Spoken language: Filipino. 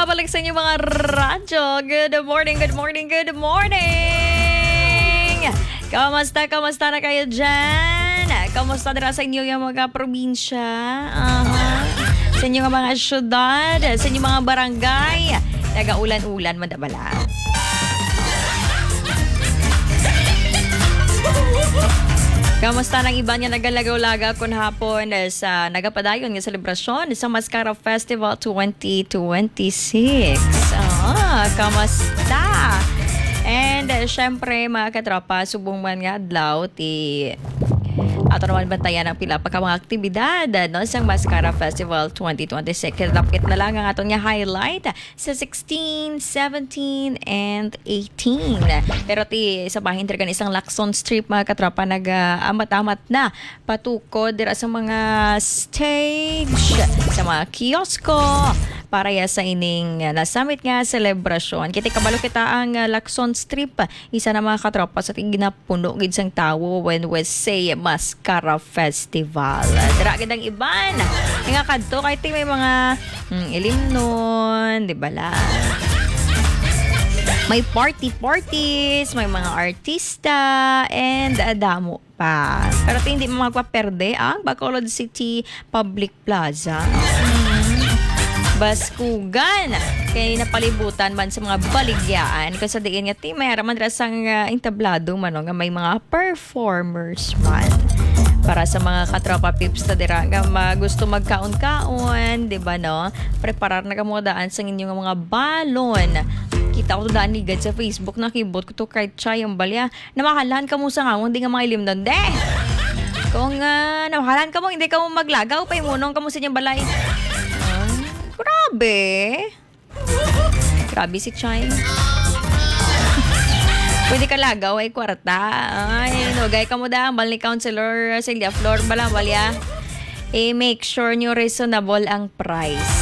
nagbabalik sa inyo mga radyo. Good morning, good morning, good morning! Kamusta na kayo dyan? Kamusta na sa inyo yung mga probinsya? Sa inyo mga syudad? Sa inyo mga barangay? Nagaulan-ulan, madabala. Kamusta ng iba niya nagalagaw-laga kun hapon sa nagapadayon ng selebrasyon sa Mascara Festival 2026. Kamusta? And syempre mga katropa, subong man nga adlaw ti ato naman bantayan ang pila pa ka mga aktibidad sa Mascara Festival 2026. Dapit na lang ang ato nga highlight sa 16, 17, and 18. Pero ti sa bahin talaga isang Lacson Strip mga katropa nag-amat-amat na patukod dira sa mga stage, sa mga kiosko, para ya sa ining nasamit nga selebrasyon. Kiti kabalo kita ang Lacson Strip, isa na mga katropa sa ting ginapuno gid sang tawo when we say Mascara Festival. Dira gid ang iban nga kadto kay ti may mga ilimnon, di ba la? May parties, may mga artista, and damo pa. Pero hindi mo magpaperde ang Bacolod City Public Plaza. Baskugan kay napalibutan man sa mga baligyan kung sa diin nga ti may araman rasang entablado man nga may mga performers man para sa mga katropa pips ta dira nga gusto magkaon-kaon, di ba no? Preparar na kamo daan sa inyong mga balon. Kita ko daan ni sa Facebook, nakibot ko to kahit siya yung balya. Namakalan ka mo sa nga, hindi nga mga ilim doon, de! Kung namakalan ka mo, hindi ka mo maglagaw, pa imunong ka mo sa inyong balay. Grabe si Chay. Pwede ka lagaw ay kwarta. Ay, nugay ka mo da. Bal ni Counselor Celia Flor balya. Make sure nyo reasonable ang price.